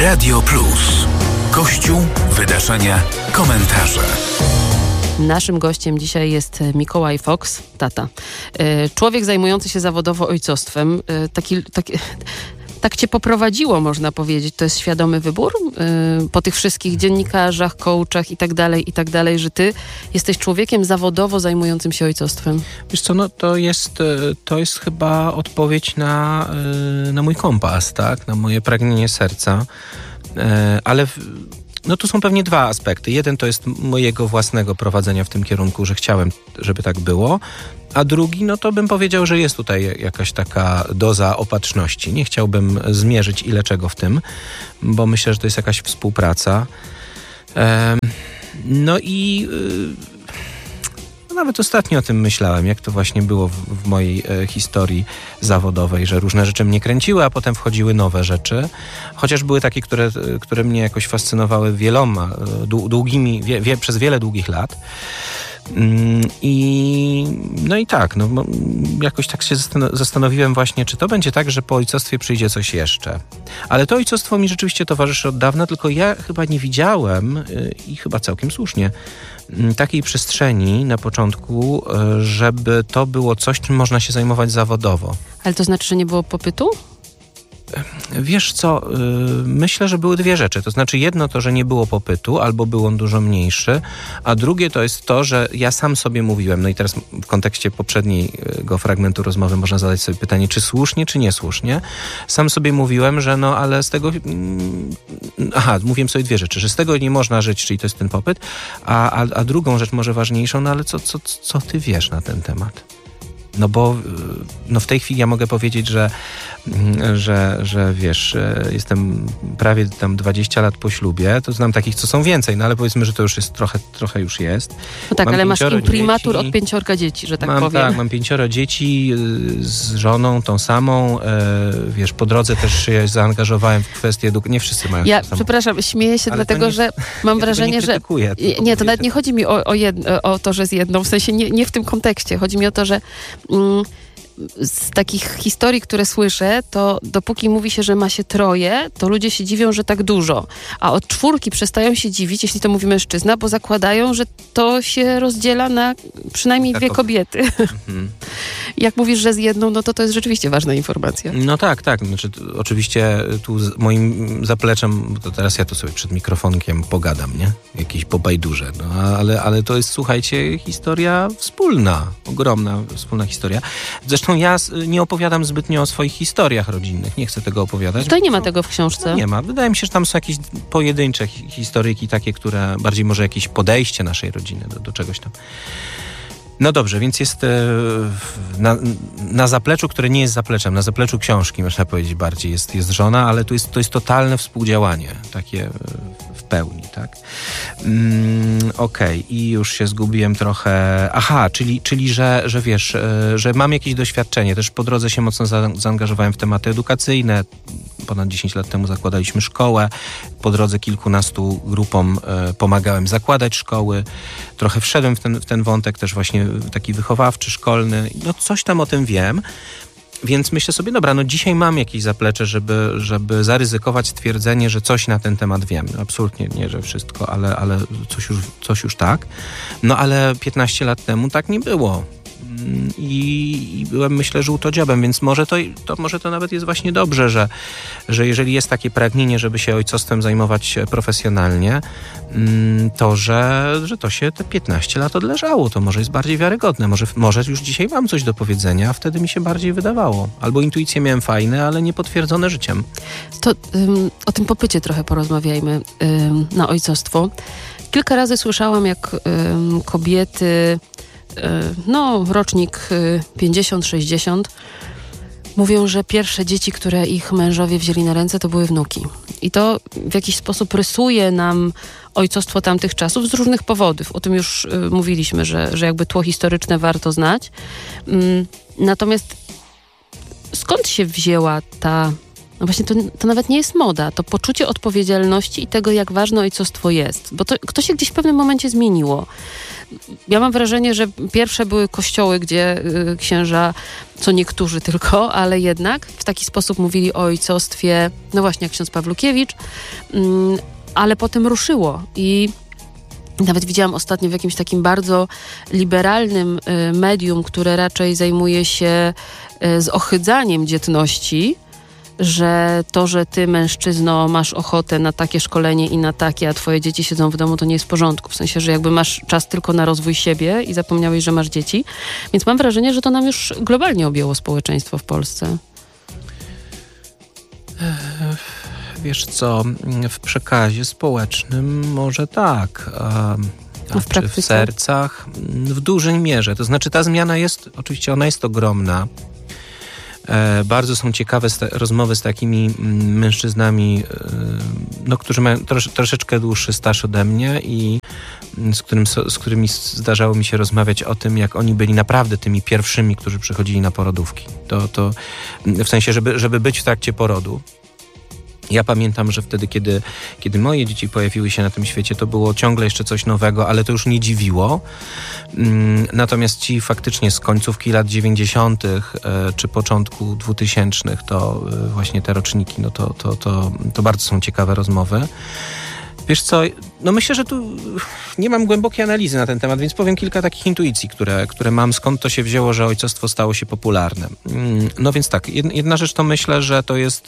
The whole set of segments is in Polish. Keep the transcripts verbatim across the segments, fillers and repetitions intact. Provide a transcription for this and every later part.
Radio Plus. Kościół, wydarzenia, komentarze. Naszym gościem dzisiaj jest Mikołaj Fox, tata. Człowiek zajmujący się zawodowo ojcostwem. Taki, taki, tak cię poprowadziło, można powiedzieć. To jest świadomy wybór? Po tych wszystkich dziennikarzach, coachach i tak dalej, i tak dalej, że ty jesteś człowiekiem zawodowo zajmującym się ojcostwem. Wiesz co, no to jest, to jest chyba odpowiedź na, na mój kompas, tak? Na moje pragnienie serca. Ale no tu są pewnie dwa aspekty. Jeden to jest mojego własnego prowadzenia w tym kierunku, że chciałem, żeby tak było. A drugi, no to bym powiedział, że jest tutaj jakaś taka doza opatrzności. Nie chciałbym zmierzyć ile czego w tym, bo myślę, że to jest jakaś współpraca. No i nawet ostatnio o tym myślałem, jak to właśnie było w, w mojej e, historii zawodowej, że różne rzeczy mnie kręciły, a potem wchodziły nowe rzeczy. Chociaż były takie, które, które mnie jakoś fascynowały wieloma, długimi, wie, wie, przez wiele długich lat. I no i tak, no, jakoś tak się zastanowiłem właśnie, czy to będzie tak, że po ojcostwie przyjdzie coś jeszcze. Ale to ojcostwo mi rzeczywiście towarzyszy od dawna, tylko ja chyba nie widziałem i chyba całkiem słusznie takiej przestrzeni na początku, żeby to było coś, czym można się zajmować zawodowo. Ale to znaczy, że nie było popytu? Wiesz co, myślę, że były dwie rzeczy. To znaczy jedno to, że nie było popytu, albo był on dużo mniejszy, a drugie to jest to, że ja sam sobie mówiłem, no i teraz w kontekście poprzedniego fragmentu rozmowy można zadać sobie pytanie, czy słusznie, czy niesłusznie. Sam sobie mówiłem, że no ale z tego... Aha, mówiłem sobie dwie rzeczy, że z tego nie można żyć, czyli to jest ten popyt, a, a, a drugą rzecz może ważniejszą, no ale co, co, co ty wiesz na ten temat? No bo no w tej chwili ja mogę powiedzieć, że, że, że wiesz, jestem prawie tam dwadzieścia lat po ślubie, to znam takich, co są więcej, no ale powiedzmy, że to już jest trochę, trochę już jest. No tak, mam ale masz imprimatur dzieci, od pięciorga dzieci, że tak mam, powiem. Tak, mam pięcioro dzieci z żoną, tą samą, wiesz, po drodze też się zaangażowałem w kwestię edukacji, nie wszyscy mają Ja, to samo. przepraszam, śmieję się ale dlatego, nie, że mam ja wrażenie, nie że... krytykuję, Nie, to nawet nie chodzi mi o, o, jedno, o to, że z jedną, w sensie nie, nie w tym kontekście. Chodzi mi o to, że... Mm, z takich historii, które słyszę, to dopóki mówi się, że ma się troje, to ludzie się dziwią, że tak dużo. A od czwórki przestają się dziwić, jeśli to mówi mężczyzna, bo zakładają, że to się rozdziela na przynajmniej dwie kobiety. Mhm. Jak mówisz, że z jedną, no to to jest rzeczywiście ważna informacja. No tak, tak. Znaczy, oczywiście tu z moim zapleczem, to teraz ja tu sobie przed mikrofonkiem pogadam, nie? Jakieś pobajdurze. No, ale, ale to jest, słuchajcie, historia wspólna. Ogromna, wspólna historia. Zresztą ja nie opowiadam zbytnio o swoich historiach rodzinnych. Nie chcę tego opowiadać. To nie ma tego w książce. No nie ma. Wydaje mi się, że tam są jakieś pojedyncze historyjki takie, które bardziej może jakieś podejście naszej rodziny do, do czegoś tam. No dobrze, więc jest na, na zapleczu, które nie jest zapleczem, na zapleczu książki, można powiedzieć bardziej, jest, jest żona, ale tu jest, to jest totalne współdziałanie, takie w pełni, tak? Mm, Okej, okay. I już się zgubiłem trochę. Aha, czyli, czyli że, że wiesz, że mam jakieś doświadczenie. Też po drodze się mocno za, zaangażowałem w tematy edukacyjne. Ponad dziesięć lat temu zakładaliśmy szkołę. Po drodze kilkunastu grupom e, pomagałem zakładać szkoły. Trochę wszedłem w ten, w ten wątek też właśnie taki wychowawczy, szkolny. No coś tam o tym wiem. Więc myślę sobie, dobra, no dzisiaj mam jakieś zaplecze, żeby, żeby zaryzykować stwierdzenie, że coś na ten temat wiem. Absolutnie nie, że wszystko, ale, ale coś, już, coś już tak. No ale piętnaście lat temu tak nie było. I, i byłem, myślę, żółtodziobem, więc może to, to, może to nawet jest właśnie dobrze, że, że jeżeli jest takie pragnienie, żeby się ojcostwem zajmować profesjonalnie, to że, że to się te piętnaście lat odleżało. To może jest bardziej wiarygodne. Może, może już dzisiaj mam coś do powiedzenia, a wtedy mi się bardziej wydawało. Albo intuicje miałem fajne, ale nie potwierdzone życiem. To um, o tym popycie trochę porozmawiajmy um, na ojcostwo. Kilka razy słyszałam, jak um, kobiety... no, rocznik pięćdziesiąt sześćdziesiąt, mówią, że pierwsze dzieci, które ich mężowie wzięli na ręce, to były wnuki. I to w jakiś sposób rysuje nam ojcostwo tamtych czasów z różnych powodów. O tym już y, mówiliśmy, że, że jakby tło historyczne warto znać. Ym, natomiast skąd się wzięła ta no właśnie to, to nawet nie jest moda, to poczucie odpowiedzialności i tego, jak ważne ojcostwo jest. Bo to, to się gdzieś w pewnym momencie zmieniło. Ja mam wrażenie, że pierwsze były kościoły, gdzie y, księża, co niektórzy tylko, ale jednak w taki sposób mówili o ojcostwie, no właśnie jak ksiądz Pawlukiewicz, y, ale potem ruszyło i nawet widziałam ostatnio w jakimś takim bardzo liberalnym y, medium, które raczej zajmuje się y, zohydzaniem dzietności, że to, że ty, mężczyzno, masz ochotę na takie szkolenie i na takie, a twoje dzieci siedzą w domu, to nie jest w porządku. W sensie, że jakby masz czas tylko na rozwój siebie i zapomniałeś, że masz dzieci. Więc mam wrażenie, że to nam już globalnie objęło społeczeństwo w Polsce. Wiesz co, w przekazie społecznym może tak. A, a w czy w sercach? W dużej mierze. To znaczy ta zmiana jest, oczywiście ona jest ogromna. E, bardzo są ciekawe sta- rozmowy z takimi mm, mężczyznami, e, no, którzy mają trosz, troszeczkę dłuższy staż ode mnie i mm, z, którym, z którymi zdarzało mi się rozmawiać o tym, jak oni byli naprawdę tymi pierwszymi, którzy przychodzili na porodówki. To, to w sensie, żeby, żeby być w trakcie porodu. Ja pamiętam, że wtedy, kiedy, kiedy moje dzieci pojawiły się na tym świecie, to było ciągle jeszcze coś nowego, ale to już nie dziwiło. Natomiast ci faktycznie z końcówki lat dziewięćdziesiątych czy początku dwutysięcznych, to właśnie te roczniki, no to, to, to, to bardzo są ciekawe rozmowy. Wiesz co, no myślę, że tu nie mam głębokiej analizy na ten temat, więc powiem kilka takich intuicji, które, które mam, skąd to się wzięło, że ojcostwo stało się popularne. No więc tak, jedna rzecz to myślę, że to jest...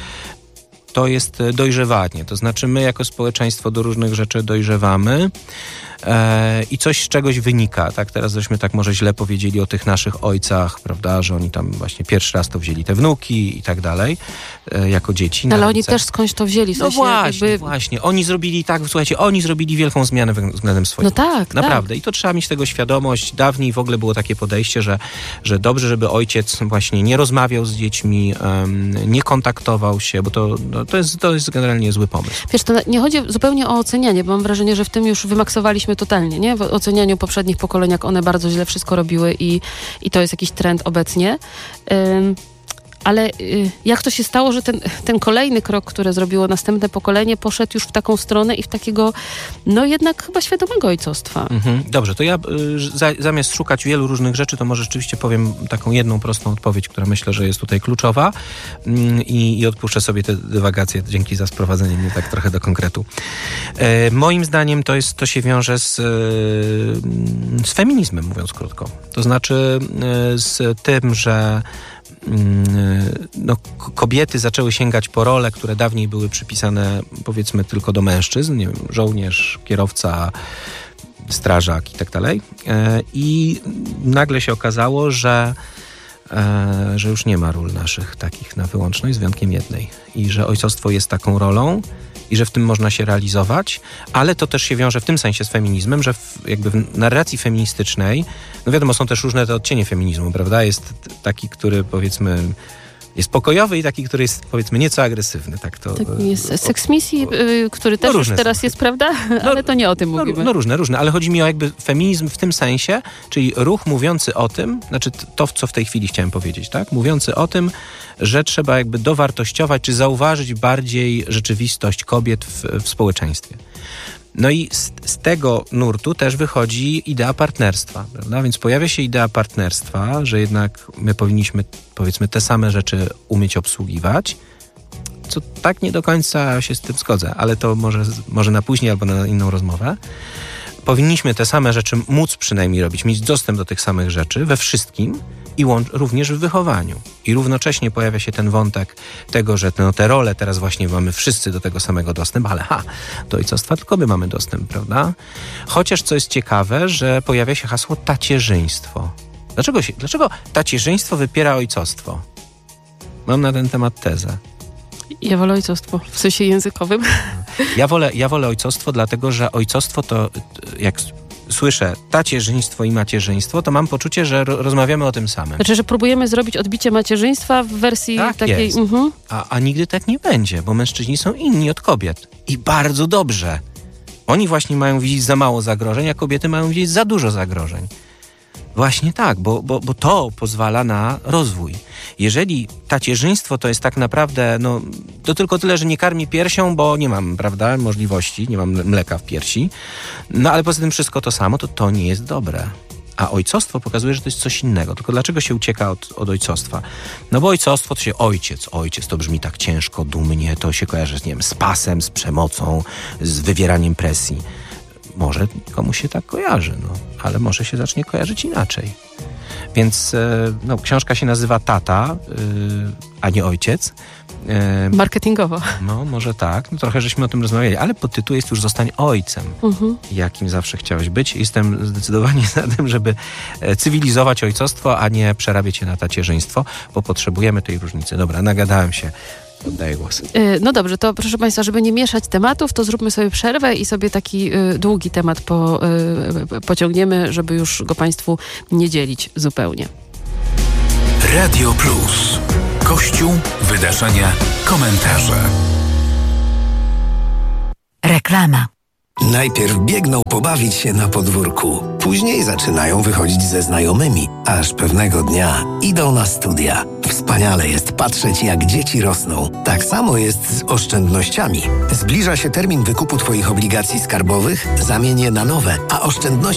to jest dojrzewanie. To znaczy my jako społeczeństwo do różnych rzeczy dojrzewamy e, i coś z czegoś wynika. Tak? Teraz żeśmy tak może źle powiedzieli o tych naszych ojcach, prawda, że oni tam właśnie pierwszy raz to wzięli te wnuki i tak dalej, e, jako dzieci. No, ale oni też skądś to wzięli. W no sensie właśnie, jakby... właśnie. Oni zrobili tak, słuchajcie, oni zrobili wielką zmianę względem swoich. No tak, naprawdę. tak. I to trzeba mieć tego świadomość. Dawniej w ogóle było takie podejście, że, że dobrze, żeby ojciec właśnie nie rozmawiał z dziećmi, um, nie kontaktował się, bo to, no, to, jest, to jest generalnie zły pomysł. Wiesz, to nie chodzi zupełnie o ocenianie, bo mam wrażenie, że w tym już wymaksowaliśmy totalnie, nie? W ocenianiu poprzednich pokoleń, jak one bardzo źle wszystko robiły i, i to jest jakiś trend obecnie. Ym, ale y, jak to się stało, że ten, ten kolejny krok, który zrobiło następne pokolenie, poszedł już w taką stronę i w takiego, no jednak chyba świadomego ojcostwa. Mhm. Dobrze, to ja y, za, zamiast szukać wielu różnych rzeczy, to może rzeczywiście powiem taką jedną prostą odpowiedź, która myślę, że jest tutaj kluczowa y, i, i odpuszczę sobie te dywagacje. Dzięki za sprowadzenie mnie tak trochę do konkretu. Y, moim zdaniem to jest, to się wiąże z, y, z feminizmem, mówiąc krótko. To znaczy y, z tym, że no, kobiety zaczęły sięgać po role, które dawniej były przypisane, powiedzmy, tylko do mężczyzn, nie wiem, żołnierz, kierowca, strażak i tak dalej. I nagle się okazało, że, że już nie ma ról naszych takich na wyłączność, z wyjątkiem jednej. I że ojcostwo jest taką rolą i że w tym można się realizować, ale to też się wiąże w tym sensie z feminizmem, że w, jakby w narracji feministycznej, no wiadomo, są też różne te odcienie feminizmu, prawda? Jest taki, który powiedzmy jest pokojowy i taki, który jest powiedzmy nieco agresywny. Tak to, tak jest seks misji, który też no już teraz są. Jest, prawda? No, ale to nie o tym no, mówimy. No różne, różne, ale chodzi mi o jakby feminizm w tym sensie, czyli ruch mówiący o tym, znaczy to, co w tej chwili chciałem powiedzieć, tak? Mówiący o tym, że trzeba jakby dowartościować, czy zauważyć bardziej rzeczywistość kobiet w, w społeczeństwie. No i z, z tego nurtu też wychodzi idea partnerstwa, prawda? Więc pojawia się idea partnerstwa, że jednak my powinniśmy, powiedzmy, te same rzeczy umieć obsługiwać, co tak nie do końca się z tym zgodzę, ale to może, może na później albo na inną rozmowę. Powinniśmy te same rzeczy móc przynajmniej robić, mieć dostęp do tych samych rzeczy we wszystkim i łącz, również w wychowaniu. I równocześnie pojawia się ten wątek tego, że no, te role teraz właśnie mamy wszyscy do tego samego dostęp, ale ha, do ojcostwa tylko my mamy dostęp, prawda? Chociaż co jest ciekawe, że pojawia się hasło tacierzyństwo. Dlaczego, się, dlaczego tacierzyństwo wypiera ojcostwo? Mam na ten temat tezę. Ja wolę ojcostwo, w sensie językowym. Ja wolę, ja wolę ojcostwo, dlatego że ojcostwo to, jak słyszę tacierzyństwo i macierzyństwo, to mam poczucie, że ro- rozmawiamy o tym samym. Znaczy, że próbujemy zrobić odbicie macierzyństwa w wersji tak takiej... Jest. Mhm. A, a nigdy tak nie będzie, bo mężczyźni są inni od kobiet. I bardzo dobrze. Oni właśnie mają widzieć za mało zagrożeń, a kobiety mają widzieć za dużo zagrożeń. Właśnie tak, bo, bo, bo to pozwala na rozwój. Jeżeli tacierzyństwo to jest tak naprawdę, no to tylko tyle, że nie karmi piersią, bo nie mam, prawda, możliwości, nie mam mleka w piersi, no ale poza tym wszystko to samo, to to nie jest dobre. A ojcostwo pokazuje, że to jest coś innego. Tylko dlaczego się ucieka od, od ojcostwa? No bo ojcostwo to się ojciec. Ojciec to brzmi tak ciężko, dumnie, to się kojarzy, nie wiem, z pasem, z przemocą, z wywieraniem presji. Może komuś się tak kojarzy, no, ale może się zacznie kojarzyć inaczej. Więc no, książka się nazywa Tata, yy, a nie Ojciec. Yy, Marketingowo. No, może tak. No, trochę żeśmy o tym rozmawiali, ale podtytuł jest już Zostań ojcem. Mhm. Jakim zawsze chciałeś być. Jestem zdecydowanie za tym, żeby cywilizować ojcostwo, a nie przerabiać je na tacierzyństwo, bo potrzebujemy tej różnicy. Dobra, nagadałem się. Oddaję głos. No dobrze, to proszę Państwa, żeby nie mieszać tematów, to zróbmy sobie przerwę i sobie taki y, długi temat po, y, pociągniemy, żeby już go Państwu nie dzielić zupełnie. Radio Plus. Kościół, wydarzenia, komentarze. Reklama. Najpierw biegną pobawić się na podwórku, później zaczynają wychodzić ze znajomymi, aż pewnego dnia idą na studia. Wspaniale jest patrzeć, jak dzieci rosną. Tak samo jest z oszczędnościami. Zbliża się termin wykupu Twoich obligacji skarbowych, zamień je na nowe, a oszczędności